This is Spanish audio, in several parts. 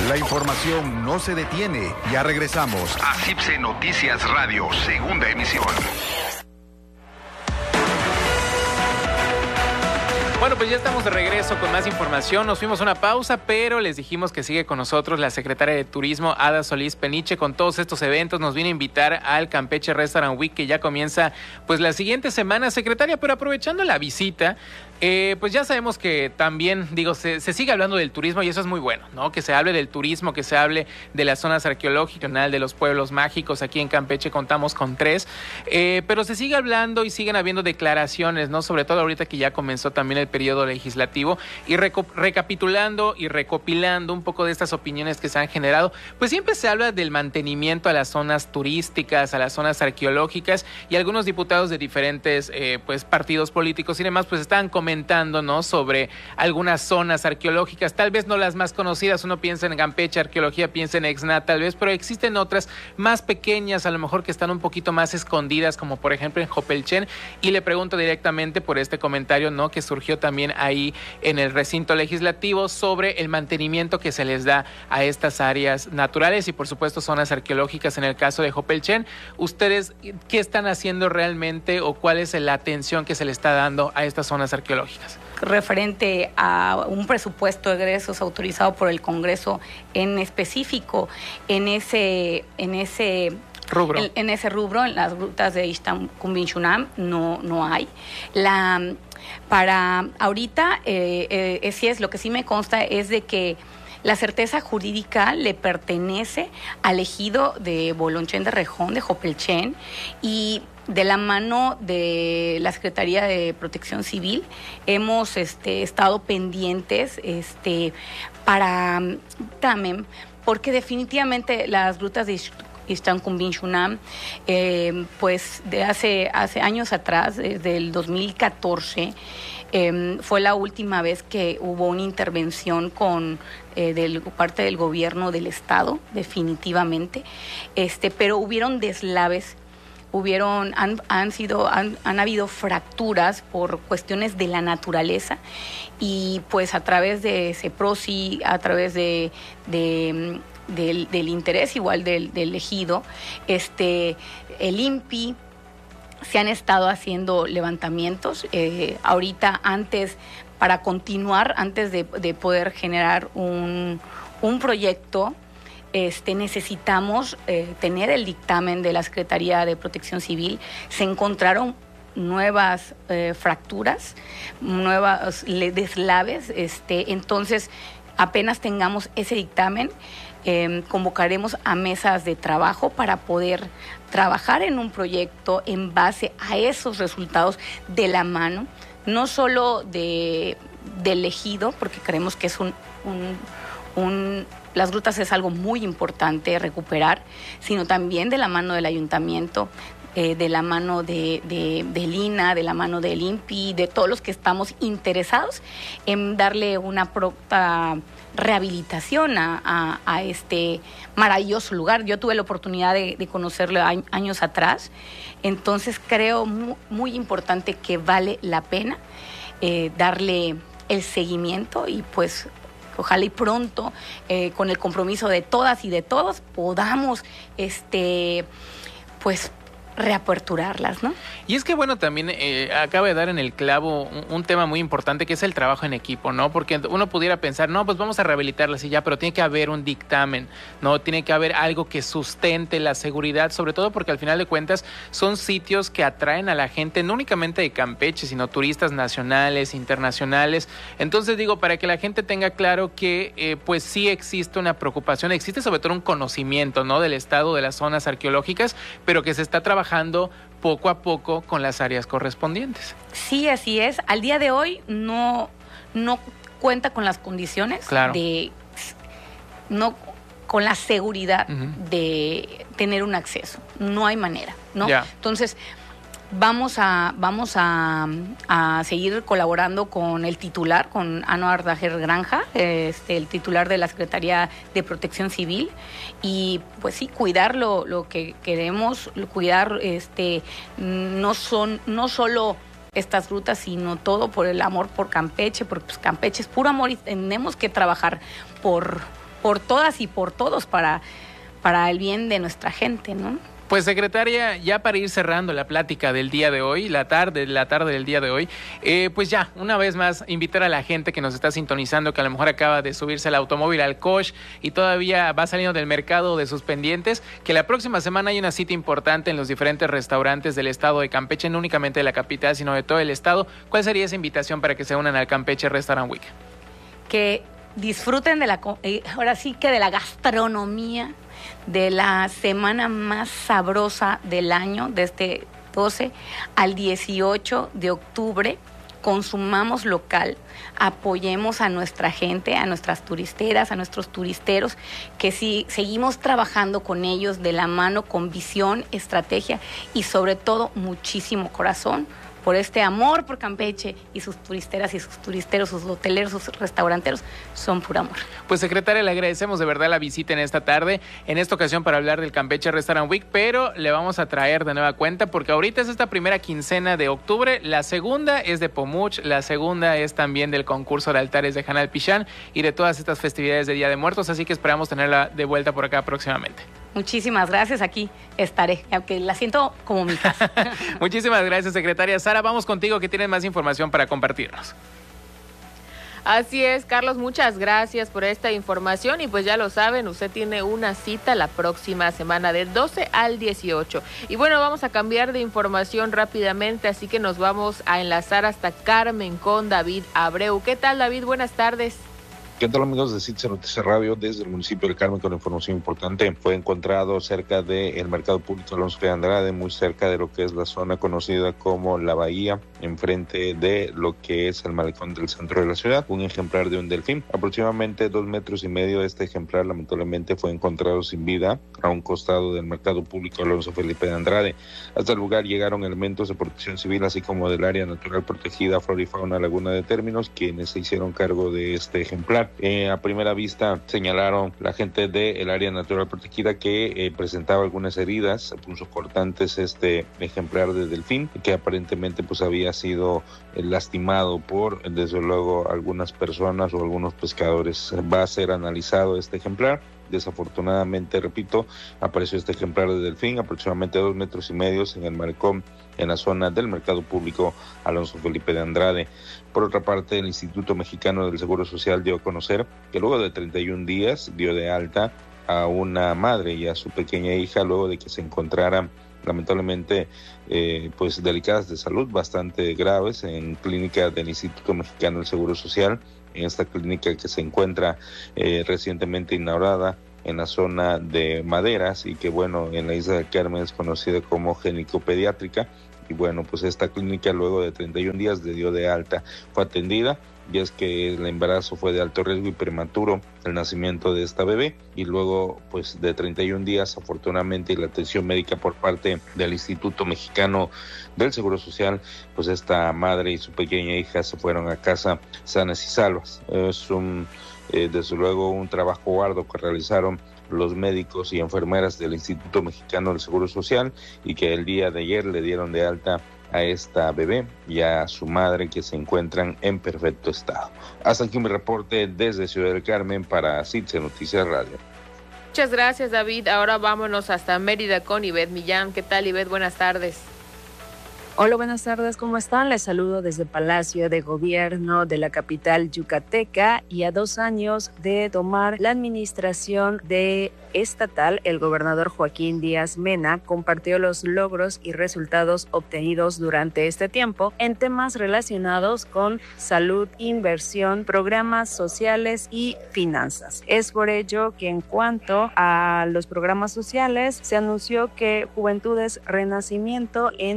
La información no se detiene. Ya regresamos a CIPSE Noticias Radio, segunda emisión. Bueno, pues ya estamos de regreso con más información. Nos fuimos a una pausa, pero les dijimos que sigue con nosotros la secretaria de Turismo, Ada Solís Peniche, con todos estos eventos. Nos viene a invitar al Campeche Restaurant Week, que ya comienza pues la siguiente semana, secretaria, pero aprovechando la visita, pues ya sabemos que también, se sigue hablando del turismo y eso es muy bueno, ¿no? Que se hable del turismo, que se hable de las zonas arqueológicas, de los pueblos mágicos. Aquí en Campeche contamos con 3, pero se sigue hablando y siguen habiendo declaraciones, ¿no? Sobre todo ahorita que ya comenzó también el periodo legislativo y recapitulando y recopilando un poco de estas opiniones que se han generado, pues siempre se habla del mantenimiento a las zonas turísticas, a las zonas arqueológicas, y algunos diputados de diferentes pues partidos políticos y demás pues están comentando, ¿no? Sobre algunas zonas arqueológicas, tal vez no las más conocidas. Uno piensa en Campeche Arqueología, piensa en Exna tal vez, pero existen otras más pequeñas, a lo mejor que están un poquito más escondidas, como por ejemplo en Jopelchen, y le pregunto directamente por este comentario, ¿no? Que surgió también ahí en el recinto legislativo sobre el mantenimiento que se les da a estas áreas naturales y por supuesto zonas arqueológicas. En el caso de Jopelchen, ¿ustedes qué están haciendo realmente o cuál es la atención que se le está dando a estas zonas arqueológicas? Referente a un presupuesto de egresos autorizado por el Congreso en específico, en ese rubro, en las grutas de Ixtacumbinchunam no hay. Para ahorita, sí es, lo que sí me consta es de que la certeza jurídica le pertenece al ejido de Bolonchen de Rejón, de Jopelchen, y de la mano de la Secretaría de Protección Civil hemos estado pendientes para también, porque definitivamente las grutas de Ixtacumbinchunam, pues de hace años atrás, desde el 2014, fue la última vez que hubo una intervención de parte del gobierno del estado, definitivamente, pero hubieron deslaves, han habido fracturas por cuestiones de la naturaleza, y pues a través de CEPROSI, a través del interés igual del ejido, el INPI, se han estado haciendo levantamientos. Ahorita, para continuar, antes de poder generar un proyecto, necesitamos tener el dictamen de la Secretaría de Protección Civil. Se encontraron nuevas fracturas, nuevas deslaves, entonces apenas tengamos ese dictamen, convocaremos a mesas de trabajo para poder trabajar en un proyecto en base a esos resultados, de la mano, no solo del ejido, porque creemos que es las grutas es algo muy importante recuperar, sino también de la mano del ayuntamiento, de la mano del INA, de la mano del INPI, de todos los que estamos interesados en darle una pronta rehabilitación a este maravilloso lugar. Yo tuve la oportunidad de conocerlo años atrás, entonces creo muy importante que vale la pena darle el seguimiento, y pues ojalá y pronto, con el compromiso de todas y de todos, podamos pues reaperturarlas, ¿no? Y es que bueno, también acaba de dar en el clavo un tema muy importante, que es el trabajo en equipo, ¿no? Porque uno pudiera pensar, no, pues vamos a rehabilitarlas y ya, pero tiene que haber un dictamen, ¿no? Tiene que haber algo que sustente la seguridad, sobre todo porque al final de cuentas son sitios que atraen a la gente, no únicamente de Campeche, sino turistas nacionales, internacionales. Entonces para que la gente tenga claro que pues sí existe una preocupación, existe sobre todo un conocimiento, ¿no? Del estado de las zonas arqueológicas, pero que se está trabajando poco a poco con las áreas correspondientes. Sí, así es. Al día de hoy no cuenta con las condiciones, claro, no con la seguridad de tener un acceso. No hay manera, ¿no? Ya. Entonces, vamos a seguir colaborando con el titular, con Anuar Dajer Granja, el titular de la Secretaría de Protección Civil, y pues sí, cuidar lo que queremos, cuidar no solo estas rutas, sino todo por el amor por Campeche, porque pues Campeche es puro amor y tenemos que trabajar por por todas y por todos para el bien de nuestra gente, ¿no? Pues, secretaria, ya para ir cerrando la plática del día de hoy, la tarde del día de hoy, pues ya, una vez más, invitar a la gente que nos está sintonizando, que a lo mejor acaba de subirse el automóvil al coche y todavía va saliendo del mercado de sus pendientes, que la próxima semana hay una cita importante en los diferentes restaurantes del estado de Campeche, no únicamente de la capital, sino de todo el estado. ¿Cuál sería esa invitación para que se unan al Campeche Restaurant Week? Que disfruten ahora sí que de la gastronomía, de la semana más sabrosa del año, de este 12 al 18 de octubre. Consumamos local, apoyemos a nuestra gente, a nuestras turisteras, a nuestros turisteros, que sí, seguimos trabajando con ellos de la mano, con visión, estrategia y sobre todo muchísimo corazón, por este amor por Campeche, y sus turisteras y sus turisteros, sus hoteleros, sus restauranteros, son puro amor. Pues, secretaria, le agradecemos de verdad la visita en esta tarde, en esta ocasión para hablar del Campeche Restaurant Week, pero le vamos a traer de nueva cuenta, porque ahorita es esta primera quincena de octubre, la segunda es de Pomuch, la segunda es también del concurso de altares de Hanal Pichán y de todas estas festividades de Día de Muertos, así que esperamos tenerla de vuelta por acá próximamente. Muchísimas gracias, aquí estaré, aunque la siento como mi casa. Muchísimas gracias, secretaria. Sara, vamos contigo, que tienes más información para compartirnos. Así es, Carlos, muchas gracias por esta información y pues ya lo saben, usted tiene una cita la próxima semana del 12 al 18. Y bueno, vamos a cambiar de información rápidamente, así que nos vamos a enlazar hasta Carmen con David Abreu. ¿Qué tal, David? Buenas tardes. ¿Qué tal, amigos de CITSE Noticias Radio? Desde el municipio del Carmen con información importante. Fue encontrado cerca del mercado público Alonso de Andrade, muy cerca de lo que es la zona conocida como La Bahía, enfrente de lo que es el malecón del centro de la ciudad, un ejemplar de un delfín. Aproximadamente 2,5 metros de este ejemplar lamentablemente fue encontrado sin vida a un costado del mercado público Alonso Felipe de Andrade. Hasta el lugar llegaron elementos de protección civil, así como del área natural protegida Flora y Fauna Laguna de Términos, quienes se hicieron cargo de este ejemplar. A primera vista señalaron la gente del área natural protegida que presentaba algunas heridas punzocortantes este ejemplar de delfín, que aparentemente pues había sido lastimado por desde luego algunas personas o algunos pescadores. Va a ser analizado este ejemplar. Desafortunadamente, repito, apareció este ejemplar de delfín aproximadamente 2,5 metros en el malecón, en la zona del mercado público Alonso Felipe de Andrade. Por otra parte, el Instituto Mexicano del Seguro Social dio a conocer que luego de 31 días dio de alta a una madre y a su pequeña hija luego de que se encontraran lamentablemente pues delicadas de salud, bastante graves, en clínica del Instituto Mexicano del Seguro Social, en esta clínica que se encuentra recientemente inaugurada en la zona de Maderas y que bueno, en la isla del Carmen es conocida como Génico-Pediátrica. Y bueno, pues esta clínica luego de 31 días le dio de alta, fue atendida, y es que el embarazo fue de alto riesgo y prematuro, el nacimiento de esta bebé, y luego pues de 31 días afortunadamente y la atención médica por parte del Instituto Mexicano del Seguro Social, pues esta madre y su pequeña hija se fueron a casa sanas y salvas. Es desde luego un trabajo arduo que realizaron los médicos y enfermeras del Instituto Mexicano del Seguro Social y que el día de ayer le dieron de alta a esta bebé y a su madre, que se encuentran en perfecto estado. Hasta aquí mi reporte desde Ciudad del Carmen para CITSE Noticias Radio. Muchas gracias, David. Ahora vámonos hasta Mérida con Ivette Millán. ¿Qué tal, Ivette? Buenas tardes. Hola, buenas tardes, ¿cómo están? Les saludo desde Palacio de Gobierno de la capital yucateca, y a 2 años de tomar la administración de estatal, el gobernador Joaquín Díaz Mena compartió los logros y resultados obtenidos durante este tiempo en temas relacionados con salud, inversión, programas sociales y finanzas. Es por ello que en cuanto a los programas sociales, se anunció que Juventudes Renacimiento en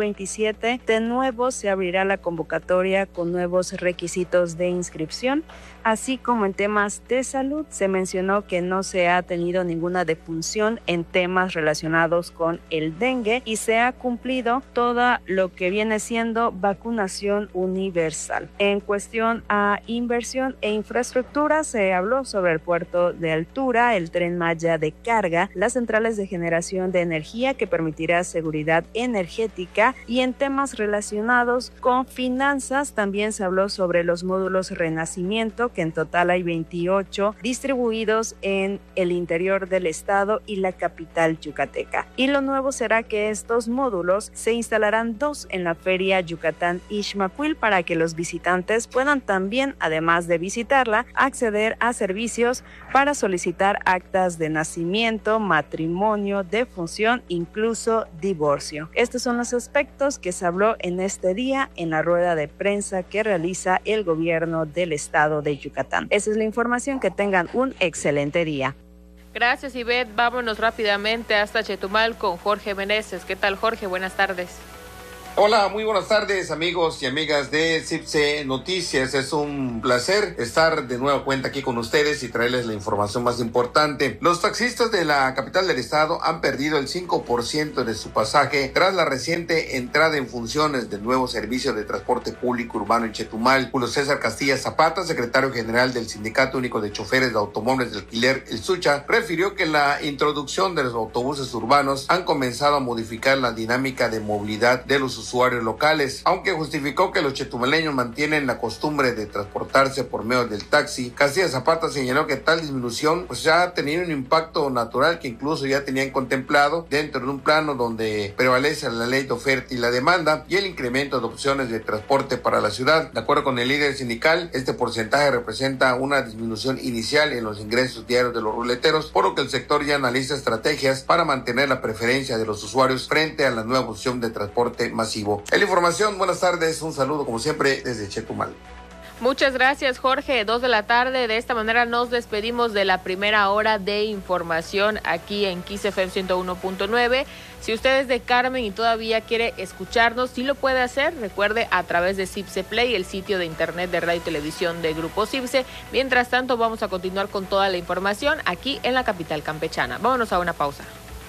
2027 de nuevo se abrirá la convocatoria con nuevos requisitos de inscripción. Así como en temas de salud, se mencionó que no se ha tenido ninguna defunción en temas relacionados con el dengue y se ha cumplido todo lo que viene siendo vacunación universal. En cuestión a inversión e infraestructura, se habló sobre el puerto de altura, el Tren Maya de carga, las centrales de generación de energía que permitirá seguridad energética Y en temas relacionados con finanzas también se habló sobre los módulos Renacimiento, que en total hay 28 distribuidos en el interior del estado y la capital yucateca. Y lo nuevo será que estos módulos se instalarán 2 en la Feria Yucatán Ixmaquil para que los visitantes puedan también, además de visitarla, acceder a servicios para solicitar actas de nacimiento, matrimonio, defunción, incluso divorcio. Estos son los aspectos que se habló en este día en la rueda de prensa que realiza el gobierno del estado de Yucatán. Esa es la información, que tengan un excelente día. Gracias, Ivette. Vámonos rápidamente hasta Chetumal con Jorge Meneses. ¿Qué tal, Jorge? Buenas tardes. Hola, muy buenas tardes, amigos y amigas de CIPSE Noticias. Es un placer estar de nueva cuenta aquí con ustedes y traerles la información más importante. Los taxistas de la capital del estado han perdido el 5% de su pasaje tras la reciente entrada en funciones del nuevo servicio de transporte público urbano en Chetumal. Julio César Castilla Zapata, secretario general del Sindicato Único de Choferes de Automóviles de Alquiler, el SUCHA, refirió que la introducción de los autobuses urbanos han comenzado a modificar la dinámica de movilidad de los usuarios locales, aunque justificó que los chetumaleños mantienen la costumbre de transportarse por medio del taxi. Castilla Zapata señaló que tal disminución ya ha tenido un impacto natural que incluso ya tenían contemplado dentro de un plano donde prevalece la ley de oferta y la demanda y el incremento de opciones de transporte para la ciudad. De acuerdo con el líder sindical, este porcentaje representa una disminución inicial en los ingresos diarios de los ruleteros, por lo que el sector ya analiza estrategias para mantener la preferencia de los usuarios frente a la nueva opción de transporte masivo. En la información, buenas tardes, un saludo como siempre desde Chetumal. Muchas gracias, Jorge. 2 de la tarde. De esta manera nos despedimos de la primera hora de información aquí en Kiss FM 101.9. Si usted es de Carmen y todavía quiere escucharnos, sí lo puede hacer. Recuerde, a través de CIPSE Play, el sitio de internet de radio y televisión de Grupo CIPSE. Mientras tanto, vamos a continuar con toda la información aquí en la capital campechana. Vámonos a una pausa.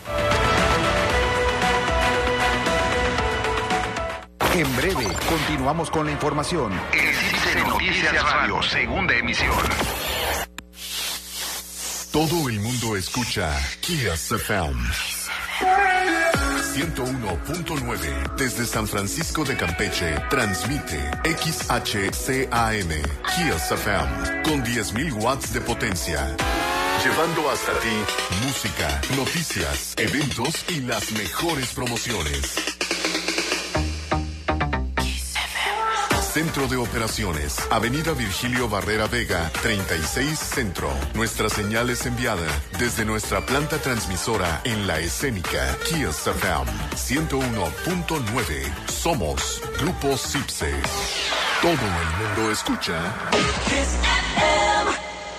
En breve, continuamos con la información. El CIPSE Noticias Radio, segunda emisión. Todo el mundo escucha Kiss FM 101.9 desde San Francisco de Campeche. Transmite XHCAM Kiss FM con 10,000 watts de potencia. Llevando hasta ti música, noticias, eventos y las mejores promociones. Centro de Operaciones, Avenida Virgilio Barrera Vega, 36 Centro. Nuestra señal es enviada desde nuestra planta transmisora en La Escénica, Kiss FM 101.9. Somos Grupo CIPSE. Todo el mundo escucha Kiss FM.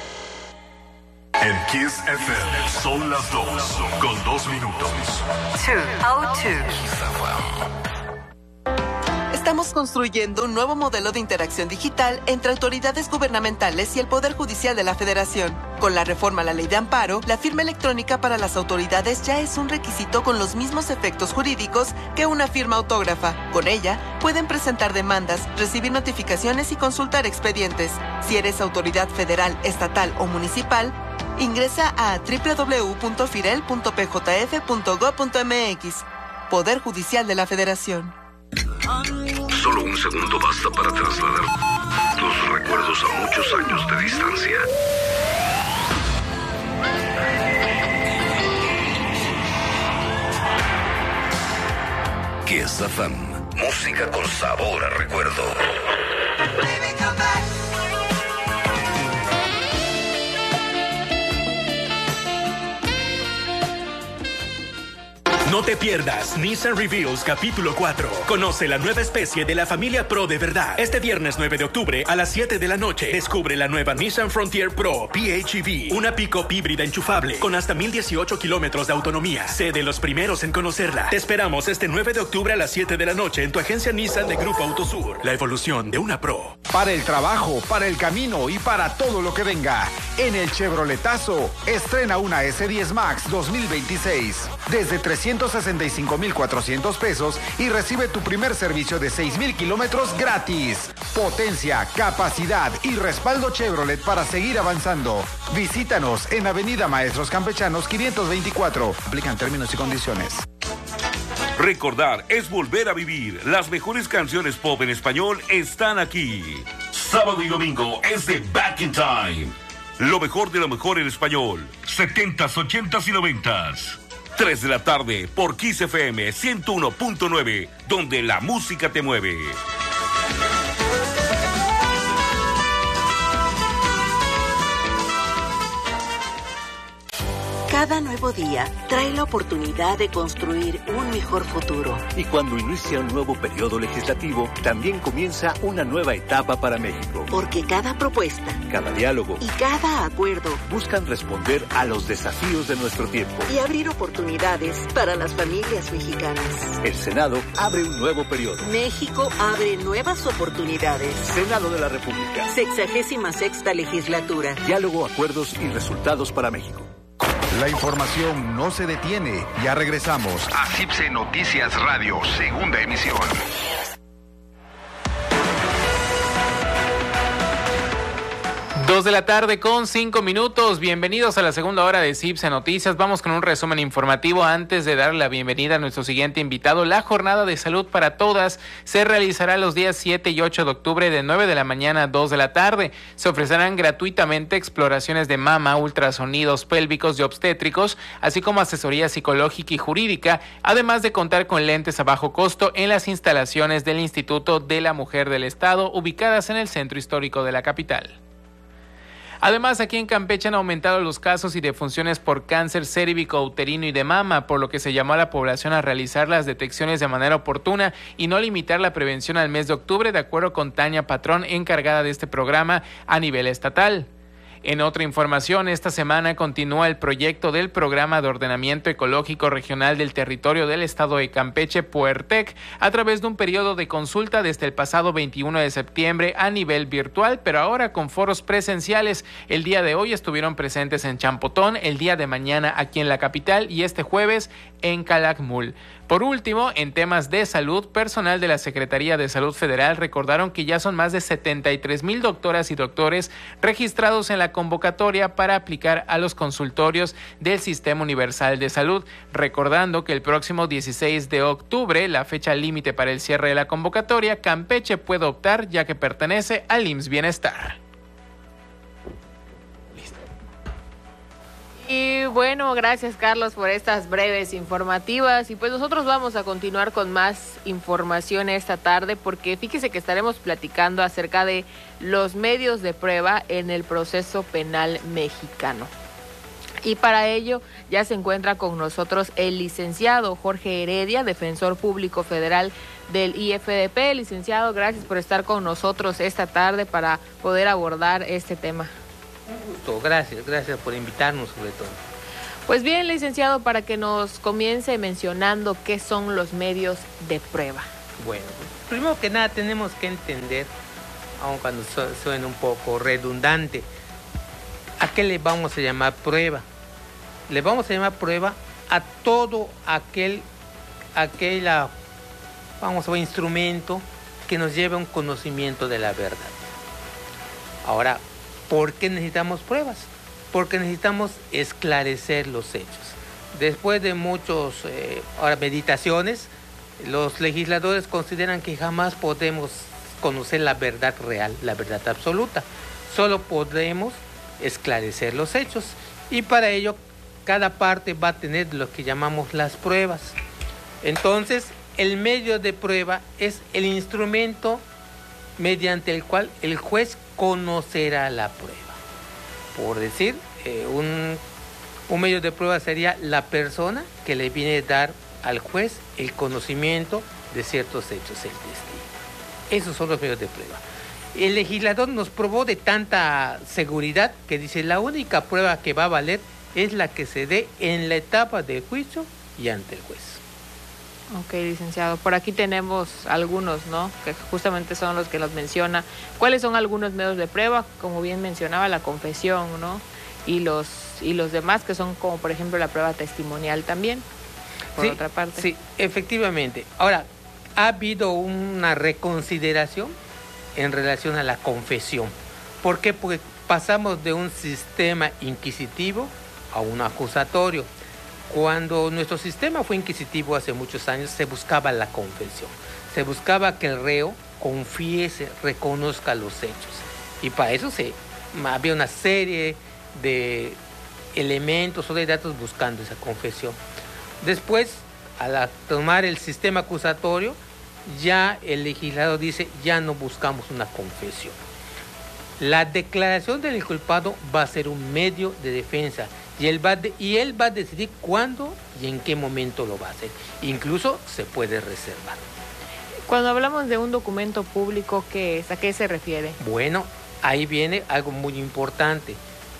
En Kiss FM son las 2 con 2 minutos. 2:02. Estamos construyendo un nuevo modelo de interacción digital entre autoridades gubernamentales y el Poder Judicial de la Federación. Con la reforma a la Ley de Amparo, la firma electrónica para las autoridades ya es un requisito con los mismos efectos jurídicos que una firma autógrafa. Con ella, pueden presentar demandas, recibir notificaciones y consultar expedientes. Si eres autoridad federal, estatal o municipal, ingresa a www.firel.pjf.gov.mx. Poder Judicial de la Federación. Solo un segundo basta para trasladar tus recuerdos a muchos años de distancia. Kiss FM. Música con sabor a recuerdo. No te pierdas Nissan Reveals capítulo 4. Conoce la nueva especie de la familia Pro de verdad. Este viernes 9 de octubre a las 7 de la noche. Descubre la nueva Nissan Frontier Pro PHEV. Una pick-up híbrida enchufable con hasta 1,018 kilómetros de autonomía. Sé de los primeros en conocerla. Te esperamos este 9 de octubre a las 7 de la noche en tu agencia Nissan de Grupo Autosur. La evolución de una Pro. Para el trabajo, para el camino y para todo lo que venga. En el Chevroletazo, estrena una S10 Max 2026. Desde 365,400 pesos y recibe tu primer servicio de 6,000 kilómetros gratis. Potencia, capacidad y respaldo Chevrolet para seguir avanzando. Visítanos en Avenida Maestros Campechanos 524. Aplican términos y condiciones. Recordar es volver a vivir. Las mejores canciones pop en español están aquí. Sábado y domingo es de Back in Time. Lo mejor de lo mejor en español. 70s, 80s y 90s. 3 de la tarde por Kiss FM 101.9, donde la música te mueve. Cada nuevo día trae la oportunidad de construir un mejor futuro. Y cuando inicia un nuevo periodo legislativo, también comienza una nueva etapa para México. Porque cada propuesta, cada diálogo y cada acuerdo buscan responder a los desafíos de nuestro tiempo y abrir oportunidades para las familias mexicanas. El Senado abre un nuevo periodo. México abre nuevas oportunidades. Senado de la República. 66ª legislatura. Diálogo, acuerdos y resultados para México. La información no se detiene. Ya regresamos a CIPSE Noticias Radio, segunda emisión. 2 de la tarde con 5 minutos. Bienvenidos a la segunda hora de CIPSE Noticias. Vamos con un resumen informativo antes de dar la bienvenida a nuestro siguiente invitado. La jornada de salud para todas se realizará los días 7 y 8 de octubre de 9 de la mañana a 2 de la tarde. Se ofrecerán gratuitamente exploraciones de mama, ultrasonidos pélvicos y obstétricos, así como asesoría psicológica y jurídica, además de contar con lentes a bajo costo en las instalaciones del Instituto de la Mujer del Estado, ubicadas en el centro histórico de la capital. Además, aquí en Campeche han aumentado los casos y defunciones por cáncer cérvico-uterino y de mama, por lo que se llamó a la población a realizar las detecciones de manera oportuna y no limitar la prevención al mes de octubre, de acuerdo con Tania Patrón, encargada de este programa a nivel estatal. En otra información, esta semana continúa el proyecto del Programa de Ordenamiento Ecológico Regional del Territorio del Estado de Campeche, PUERTEC, a través de un periodo de consulta desde el pasado 21 de septiembre a nivel virtual, pero ahora con foros presenciales. El día de hoy estuvieron presentes en Champotón, el día de mañana aquí en la capital y este jueves en Calakmul. Por último, en temas de salud, personal de la Secretaría de Salud Federal recordaron que ya son más de 73,000 doctoras y doctores registrados en la convocatoria para aplicar a los consultorios del Sistema Universal de Salud, recordando que el próximo 16 de octubre, la fecha límite para el cierre de la convocatoria, Campeche puede optar ya que pertenece al IMSS Bienestar. Y bueno, gracias Carlos por estas breves informativas y pues nosotros vamos a continuar con más información esta tarde porque fíjese que estaremos platicando acerca de los medios de prueba en el proceso penal mexicano. Y para ello ya se encuentra con nosotros el licenciado Jorge Heredia, defensor público federal del IFDP. Licenciado, gracias por estar con nosotros esta tarde para poder abordar este tema. Un gusto, gracias por invitarnos sobre todo. Pues bien, licenciado, para que nos comience mencionando qué son los medios de prueba. Bueno, primero que nada tenemos que entender, aun cuando suene un poco redundante, ¿a qué le vamos a llamar prueba? Le vamos a llamar prueba a todo aquel instrumento que nos lleve a un conocimiento de la verdad. Ahora, ¿por qué necesitamos pruebas? Porque necesitamos esclarecer los hechos. Después de muchos meditaciones, los legisladores consideran que jamás podemos conocer la verdad real, la verdad absoluta. Solo podremos esclarecer los hechos. Y para ello, cada parte va a tener lo que llamamos las pruebas. Entonces, el medio de prueba es el instrumento mediante el cual el juez conocerá la prueba. Por decir, un medio de prueba sería la persona que le viene a dar al juez el conocimiento de ciertos hechos, el testigo. Esos son los medios de prueba. El legislador nos probó de tanta seguridad que dice la única prueba que va a valer es la que se dé en la etapa del juicio y ante el juez. Ok, licenciado. Por aquí tenemos algunos, ¿no? Que justamente son los que nos menciona. ¿Cuáles son algunos medios de prueba? Como bien mencionaba, la confesión, ¿no? Y los demás que son como, por ejemplo, la prueba testimonial también, por otra parte. Sí, efectivamente. Ahora, ha habido una reconsideración en relación a la confesión. ¿Por qué? Porque pasamos de un sistema inquisitivo a un acusatorio. Cuando nuestro sistema fue inquisitivo hace muchos años, se buscaba la confesión. Se buscaba que el reo confiese, reconozca los hechos. Y para eso había una serie de elementos o de datos buscando esa confesión. Después, al tomar el sistema acusatorio, ya el legislador dice, ya no buscamos una confesión. La declaración del inculpado va a ser un medio de defensa y él va a decidir cuándo y en qué momento lo va a hacer. Incluso se puede reservar. Cuando hablamos de un documento público, ¿qué es? ¿A qué se refiere? Bueno, ahí viene algo muy importante.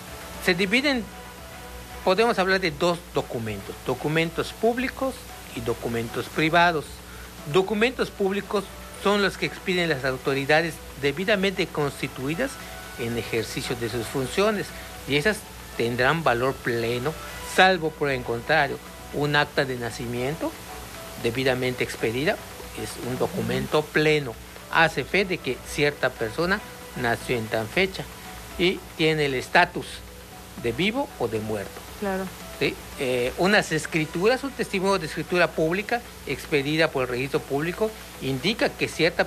Se dividen, podemos hablar de dos documentos, documentos públicos y documentos privados. Documentos públicos son los que expiden las autoridades debidamente constituidas en ejercicio de sus funciones y esas tendrán valor pleno, salvo por el contrario, un acta de nacimiento debidamente expedida es un documento pleno, hace fe de que cierta persona nació en tan fecha y tiene el estatus de vivo o de muerto. Claro. ¿Sí? Unas escrituras, un testimonio de escritura pública expedida por el registro público indica que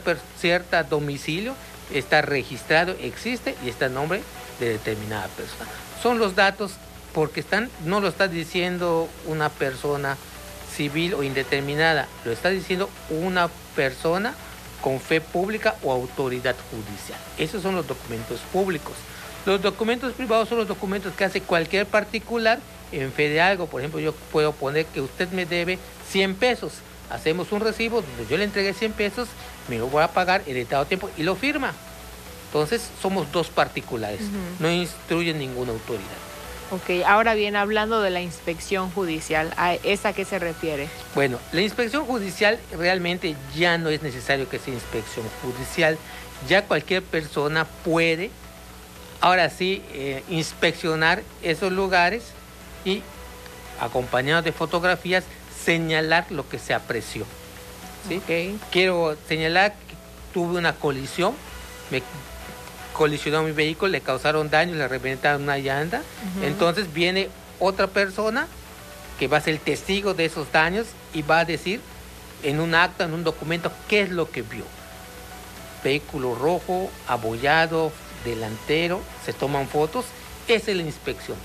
cierta domicilio está registrado, existe y está en nombre de determinada persona. Son los datos porque no lo está diciendo una persona civil o indeterminada, lo está diciendo una persona con fe pública o autoridad judicial. Esos son los documentos públicos. Los documentos privados son los documentos que hace cualquier particular en fe de algo. Por ejemplo, yo puedo poner que usted me debe 100 pesos. Hacemos un recibo donde yo le entregué 100 pesos, me lo voy a pagar en determinado tiempo y lo firma. Entonces, somos dos particulares, no instruye ninguna autoridad. Ok, ahora bien, hablando de la inspección judicial, ¿a esa qué se refiere? Bueno, la inspección judicial realmente ya no es necesario que sea inspección judicial. Ya cualquier persona puede, ahora sí, inspeccionar esos lugares y, acompañado de fotografías, señalar lo que se apreció. ¿Sí? Okay. Quiero señalar que tuve una colisión, me colisionó mi vehículo, le causaron daño, le reventaron una llanta. Entonces viene otra persona que va a ser el testigo de esos daños y va a decir en un acta, en un documento, qué es lo que vio. Vehículo rojo, abollado, delantero, se toman fotos, esa es la inspección.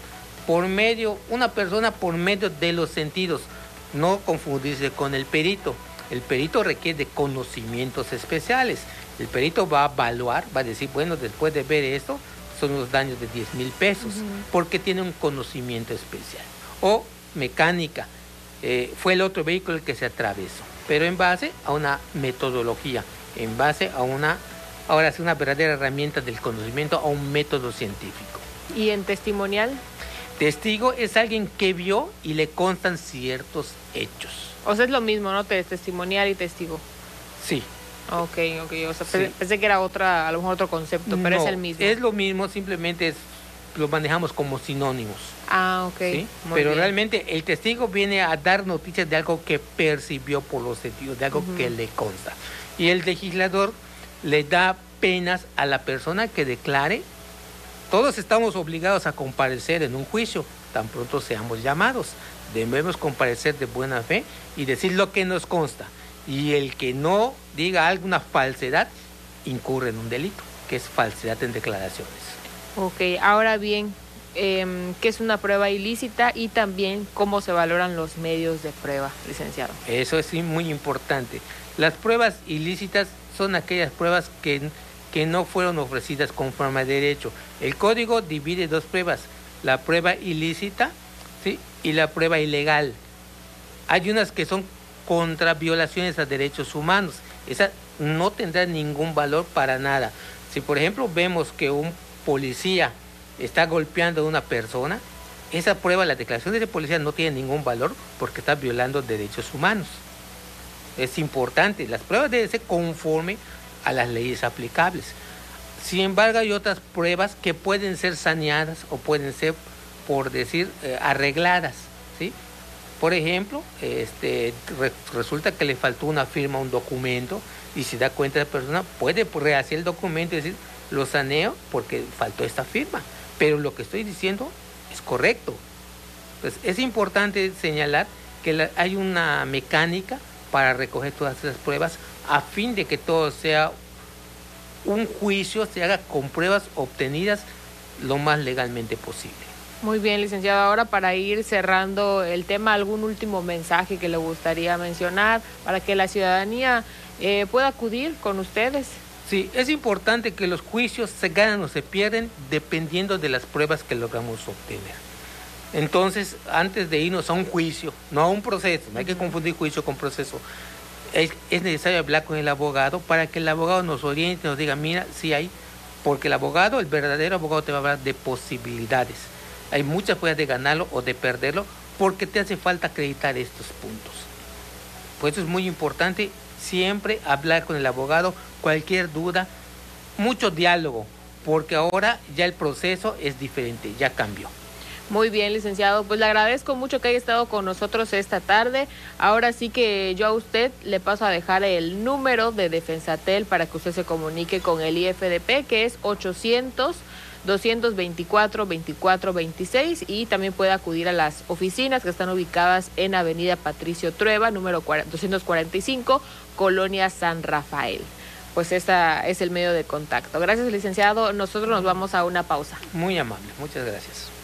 Una persona por medio de los sentidos, no confundirse con el perito. El perito requiere de conocimientos especiales. El perito va a evaluar, va a decir, bueno, después de ver esto, son los daños de 10,000 pesos, porque tiene un conocimiento especial. O mecánica, fue el otro vehículo el que se atravesó, pero en base a una metodología, en base a una verdadera herramienta del conocimiento, a un método científico. ¿Y en testimonial? Testigo es alguien que vio y le constan ciertos hechos. O sea, es lo mismo, ¿no? Testimonial y testigo. Sí. Ok. O sea, sí. Pensé que era a lo mejor otro concepto, pero no, es el mismo. Es lo mismo, simplemente lo manejamos como sinónimos. Ah, ok. ¿Sí? Pero bien. Realmente el testigo viene a dar noticias de algo que percibió por los sentidos, de algo que le consta. Y el legislador le da penas a la persona que declare. Todos estamos obligados a comparecer en un juicio, tan pronto seamos llamados. Debemos comparecer de buena fe y decir lo que nos consta. Y el que no diga alguna falsedad, incurre en un delito, que es falsedad en declaraciones. Ok, ahora bien, ¿qué es una prueba ilícita y también cómo se valoran los medios de prueba, licenciado? Eso es muy importante. Las pruebas ilícitas son aquellas pruebas que no fueron ofrecidas conforme a derecho. El código divide dos pruebas, la prueba ilícita, ¿sí?, y la prueba ilegal. Hay unas que son contra violaciones a derechos humanos. Esa no tendrá ningún valor para nada. Si, por ejemplo, vemos que un policía está golpeando a una persona, esa prueba, la declaración de ese policía no tiene ningún valor porque está violando derechos humanos. Es importante, las pruebas deben ser conforme a las leyes aplicables. Sin embargo, hay otras pruebas que pueden ser saneadas o pueden ser, por decir, arregladas, ¿sí? Por ejemplo, resulta que le faltó una firma a un documento y si da cuenta la persona, puede rehacer el documento y decir, lo saneo porque faltó esta firma. Pero lo que estoy diciendo es correcto. Pues es importante señalar que hay una mecánica para recoger todas esas pruebas a fin de que todo sea un juicio, se haga con pruebas obtenidas lo más legalmente posible. Muy bien, licenciado. Ahora, para ir cerrando el tema, ¿algún último mensaje que le gustaría mencionar para que la ciudadanía pueda acudir con ustedes? Sí, es importante que los juicios se ganan o se pierden dependiendo de las pruebas que logramos obtener. Entonces, antes de irnos a un juicio, no a un proceso, no hay que confundir juicio con proceso, es necesario hablar con el abogado para que el abogado nos oriente, nos diga, mira, sí hay, porque el abogado, el verdadero abogado te va a hablar de posibilidades. Hay muchas formas de ganarlo o de perderlo porque te hace falta acreditar estos puntos. Por eso es muy importante siempre hablar con el abogado, cualquier duda, mucho diálogo, porque ahora ya el proceso es diferente, ya cambió. Muy bien, licenciado. Pues le agradezco mucho que haya estado con nosotros esta tarde. Ahora sí que yo a usted le paso a dejar el número de Defensatel para que usted se comunique con el IFDP, que es 800-224-2426, y también puede acudir a las oficinas que están ubicadas en Avenida Patricio Trueba, número 245, Colonia San Rafael. Pues este es el medio de contacto. Gracias, licenciado. Nosotros nos vamos a una pausa. Muy amable. Muchas gracias.